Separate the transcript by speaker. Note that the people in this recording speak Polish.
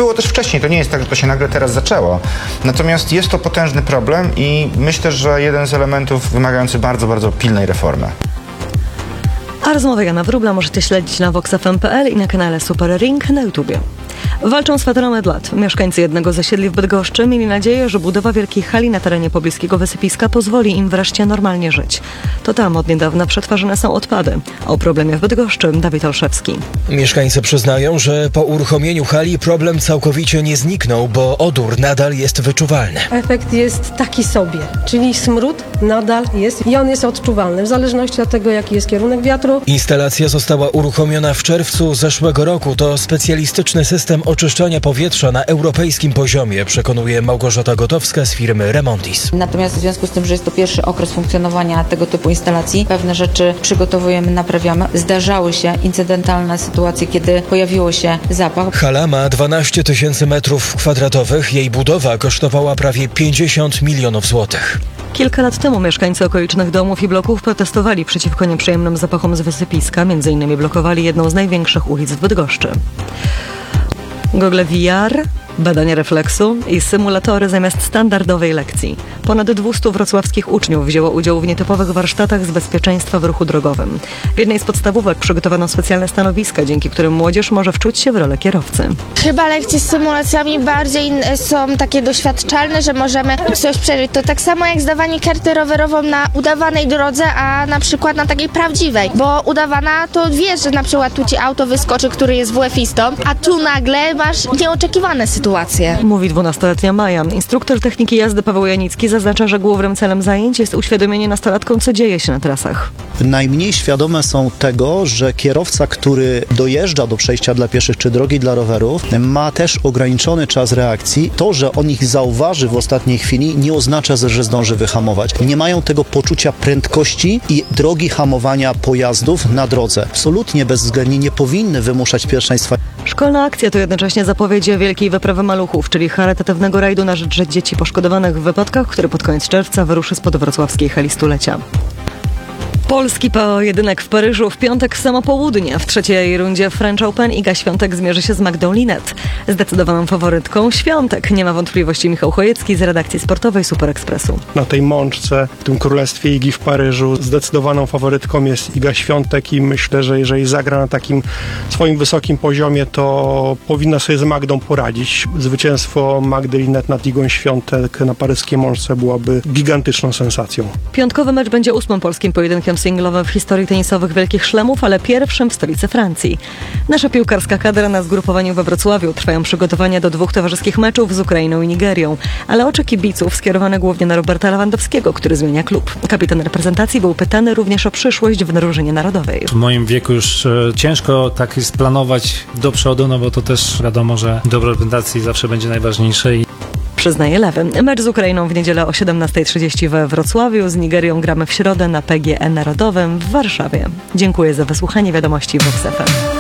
Speaker 1: było też wcześniej, to nie jest tak, że to się nagle teraz zaczęło. Natomiast jest to potężny problem i myślę, że jeden z elementów wymagający bardzo, bardzo pilnej reformy.
Speaker 2: A rozmowę Jana Wróbla możecie śledzić na voxfm.pl i na kanale Super Ring na YouTubie. Walczą z fatalą od lat. Mieszkańcy jednego z osiedli w Bydgoszczy mieli nadzieję, że budowa wielkiej hali na terenie pobliskiego wysypiska pozwoli im wreszcie normalnie żyć. To tam od niedawna przetwarzane są odpady. O problemie w Bydgoszczy Dawid Olszewski.
Speaker 3: Mieszkańcy przyznają, że po uruchomieniu hali problem całkowicie nie zniknął, bo odór nadal jest wyczuwalny.
Speaker 4: Efekt jest taki sobie, czyli smród nadal jest i on jest odczuwalny w zależności od tego, jaki jest kierunek wiatru.
Speaker 3: Instalacja została uruchomiona w czerwcu zeszłego roku. To specjalistyczny system oczyszczania powietrza na europejskim poziomie, przekonuje Małgorzata Gotowska z firmy Remontis.
Speaker 5: Natomiast w związku z tym, że jest to pierwszy okres funkcjonowania tego typu instalacji, pewne rzeczy przygotowujemy, naprawiamy. Zdarzały się incydentalne sytuacje, kiedy pojawiło się zapach.
Speaker 3: Hala ma 12 000 metrów kwadratowych. Jej budowa kosztowała prawie 50 milionów złotych.
Speaker 2: Kilka lat temu mieszkańcy okolicznych domów i bloków protestowali przeciwko nieprzyjemnym zapachom z wysypiska. Między innymi blokowali jedną z największych ulic w Bydgoszczy. Gogle VR, badania refleksu i symulatory zamiast standardowej lekcji. Ponad 200 wrocławskich uczniów wzięło udział w nietypowych warsztatach z bezpieczeństwa w ruchu drogowym. W jednej z podstawówek przygotowano specjalne stanowiska, dzięki którym młodzież może wczuć się w rolę kierowcy.
Speaker 6: Chyba lekcje z symulacjami bardziej są takie doświadczalne, że możemy coś przeżyć. To tak samo jak zdawanie karty rowerową na udawanej drodze, a na przykład na takiej prawdziwej. Bo udawana to wiesz, że na przykład tu ci auto wyskoczy, który jest WF-istą, a tu nagle masz nieoczekiwane sytuacje.
Speaker 2: Mówi 12-letnia Maja. Instruktor techniki jazdy Paweł Janicki zaznacza, że głównym celem zajęć jest uświadomienie nastolatkom, co dzieje się na trasach.
Speaker 7: Najmniej świadome są tego, że kierowca, który dojeżdża do przejścia dla pieszych czy drogi dla rowerów, ma też ograniczony czas reakcji. To, że on ich zauważy w ostatniej chwili, nie oznacza, że zdąży wyhamować. Nie mają tego poczucia prędkości i drogi hamowania pojazdów na drodze. Absolutnie bezwzględnie nie powinny wymuszać pierwszeństwa.
Speaker 2: Szkolna akcja to jednocześnie zapowiedź wielkiej wyprawy maluchów, czyli charytatywnego rajdu na rzecz dzieci poszkodowanych w wypadkach, który pod koniec czerwca wyruszy spod wrocławskiej hali stulecia. Polski pojedynek w Paryżu w piątek w samo południe. W trzeciej rundzie French Open Iga Świątek zmierzy się z Magdą Linette. Zdecydowaną faworytką Świątek. Nie ma wątpliwości Michał Chojecki z redakcji sportowej Super Expressu.
Speaker 8: Na tej mączce, w tym królestwie Igi w Paryżu zdecydowaną faworytką jest Iga Świątek i myślę, że jeżeli zagra na takim swoim wysokim poziomie, to powinna sobie z Magdą poradzić. Zwycięstwo Magdy Linette nad Igą Świątek na paryskiej mączce byłaby gigantyczną sensacją.
Speaker 2: Piątkowy mecz będzie 8. polskim pojedynkiem singlowym w historii tenisowych Wielkich Szlemów, ale pierwszym w stolicy Francji. Nasza piłkarska kadra na zgrupowaniu we Wrocławiu. Trwają przygotowania do 2 towarzyskich meczów z Ukrainą i Nigerią, ale oczy kibiców skierowane głównie na Roberta Lewandowskiego, który zmienia klub. Kapitan reprezentacji był pytany również o przyszłość w drużynie narodowej.
Speaker 9: W moim wieku już ciężko tak jest planować do przodu, no bo to też wiadomo, że dobro reprezentacji zawsze będzie najważniejsze.
Speaker 2: Przyznaje Lewy. Mecz z Ukrainą w niedzielę o 17:30 we Wrocławiu. Z Nigerią gramy w środę na PGE Narodowym w Warszawie. Dziękuję za wysłuchanie wiadomości w Vox FM.